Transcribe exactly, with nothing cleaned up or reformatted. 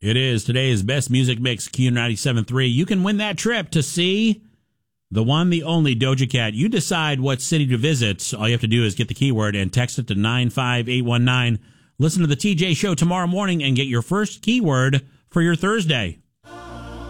It is today's best music mix, Q ninety-seven point three. You can win that trip to see the one, the only Doja Cat. You decide what city to visit. All you have to do is get the keyword and text it to nine five eight one nine. Listen to the T J Show tomorrow morning and get your first keyword for your Thursday.